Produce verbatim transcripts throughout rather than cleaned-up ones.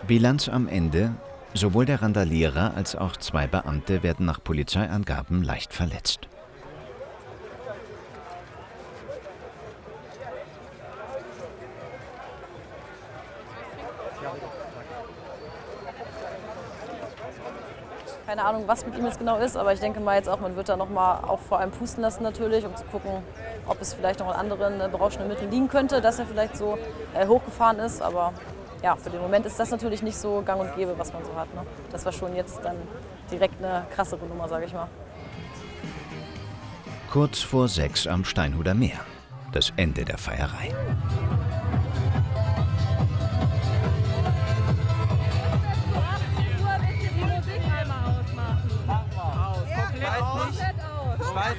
Bilanz am Ende: Sowohl der Randalierer als auch zwei Beamte werden nach Polizeiangaben leicht verletzt. Keine Ahnung, was mit ihm jetzt genau ist, aber ich denke mal jetzt auch, man wird da noch mal auch vor allem pusten lassen natürlich, um zu gucken, ob es vielleicht noch an anderen äh, berauschenden Mitteln liegen könnte, dass er vielleicht so äh, hochgefahren ist. Aber ja, für den Moment ist das natürlich nicht so gang und gäbe, was man so hat. Ne? Das war schon jetzt dann direkt eine krassere Nummer, sage ich mal. Kurz vor sechs am Steinhuder Meer. Das Ende der Feierei. Ich weiß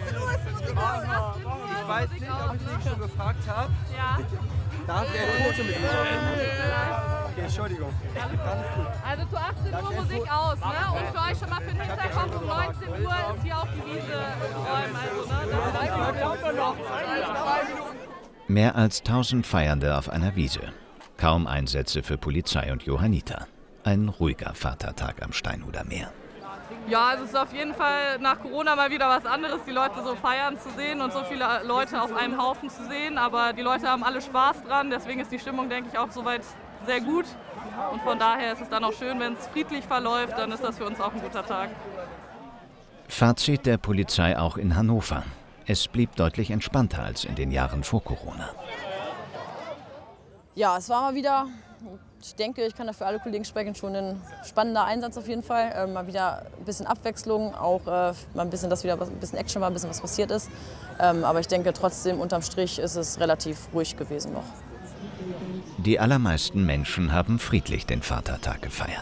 nicht, ob ich dich schon gefragt habe. Ja. Darf ich ein Foto mit mir machen? Okay, Entschuldigung. Alles gut. Also zu achtzehn Uhr Musik aus, ne? Und für euch schon mal für den Hinterkopf, um neunzehn Uhr ist hier auch die Wiese räumen. Also, ne? Mehr als tausend Feiernde auf einer Wiese. Kaum Einsätze für Polizei und Johanniter. Ein ruhiger Vatertag am Steinhuder Meer. Ja, also es ist auf jeden Fall nach Corona mal wieder was anderes, die Leute so feiern zu sehen und so viele Leute auf einem Haufen zu sehen. Aber die Leute haben alle Spaß dran, deswegen ist die Stimmung, denke ich, auch soweit sehr gut. Und von daher ist es dann auch schön, wenn es friedlich verläuft, dann ist das für uns auch ein guter Tag. Fazit der Polizei auch in Hannover. Es blieb deutlich entspannter als in den Jahren vor Corona. Ja, es war mal wieder, ich denke, ich kann da für alle Kollegen sprechen, schon ein spannender Einsatz auf jeden Fall. Ähm, mal wieder ein bisschen Abwechslung, auch äh, mal ein bisschen, dass wieder ein bisschen Action war, ein bisschen was passiert ist. Ähm, aber ich denke trotzdem, unterm Strich ist es relativ ruhig gewesen noch. Die allermeisten Menschen haben friedlich den Vatertag gefeiert.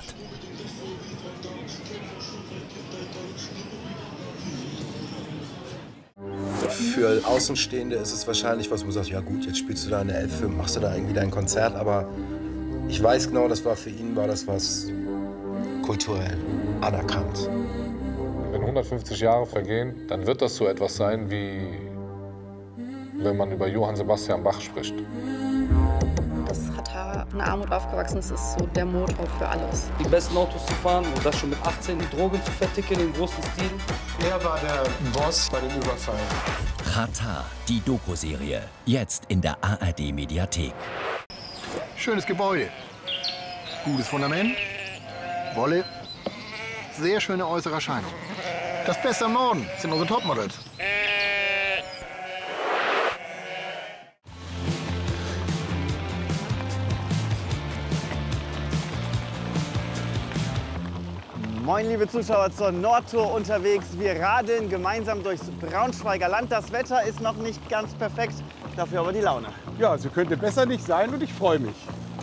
Für Außenstehende ist es wahrscheinlich was, wo du sagst, ja gut, jetzt spielst du da eine Elfe, machst du da irgendwie dein Konzert, aber ich weiß genau, das war für ihn, war das was kulturell anerkannt. Wenn hundertfünfzig Jahre vergehen, dann wird das so etwas sein, wie wenn man über Johann Sebastian Bach spricht. Das Ratar in Armut aufgewachsen ist, ist so der Motor für alles. Die besten Autos zu fahren und das schon mit achtzehn, die Drogen zu verticken im großen Stil. Er war der Boss bei dem Überfall. Ratar, die Doku-Serie, jetzt in der A R D-Mediathek. Schönes Gebäude, gutes Fundament, Wolle, sehr schöne äußere Erscheinung. Das Beste am Norden sind unsere Topmodels. Moin liebe Zuschauer zur Nordtour unterwegs. Wir radeln gemeinsam durchs Braunschweiger Land. Das Wetter ist noch nicht ganz perfekt, dafür aber die Laune. Ja, sie könnte besser nicht sein und ich freue mich.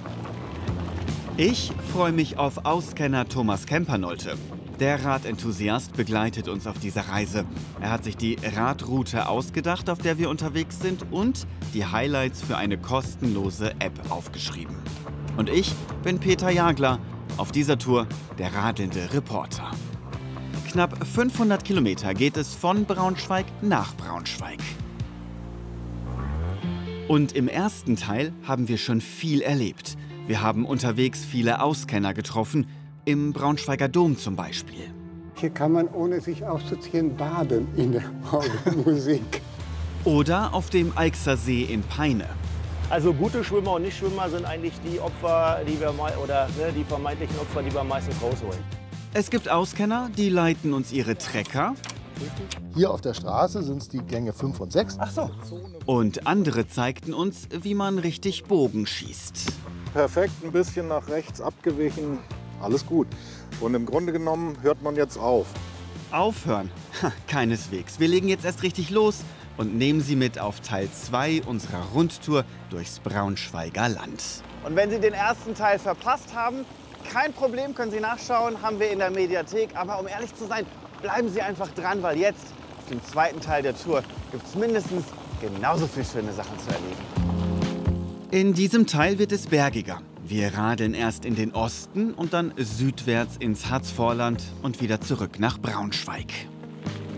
Ich freue mich auf Auskenner Thomas Kempernolte. Der Radenthusiast begleitet uns auf dieser Reise. Er hat sich die Radroute ausgedacht, auf der wir unterwegs sind, und die Highlights für eine kostenlose App aufgeschrieben. Und ich bin Peter Jagler, auf dieser Tour der radelnde Reporter. Knapp fünfhundert Kilometer geht es von Braunschweig nach Braunschweig. Und im ersten Teil haben wir schon viel erlebt. Wir haben unterwegs viele Auskenner getroffen, im Braunschweiger Dom zum Beispiel. Hier kann man, ohne sich auszuziehen, baden in der Orgelmusik. Oder auf dem Eichser See in Peine. Also gute Schwimmer und Nichtschwimmer sind eigentlich die Opfer, die wir mal, oder ne, die vermeintlichen Opfer, die wir meistens rausholen. Es gibt Auskenner, die leiten uns ihre Trecker. Hier auf der Straße sind es die Gänge fünf und sechs. Ach so. Und andere zeigten uns, wie man richtig Bogen schießt. Perfekt, ein bisschen nach rechts abgewichen, alles gut. Und im Grunde genommen hört man jetzt auf. Aufhören? Ha, keineswegs. Wir legen jetzt erst richtig los und nehmen Sie mit auf Teil zwei unserer Rundtour durchs Braunschweiger Land. Und wenn Sie den ersten Teil verpasst haben, kein Problem, können Sie nachschauen, haben wir in der Mediathek. Aber um ehrlich zu sein, bleiben Sie einfach dran, weil jetzt, auf dem zweiten Teil der Tour, gibt es mindestens genauso viele schöne Sachen zu erleben. In diesem Teil wird es bergiger. Wir radeln erst in den Osten und dann südwärts ins Harzvorland und wieder zurück nach Braunschweig.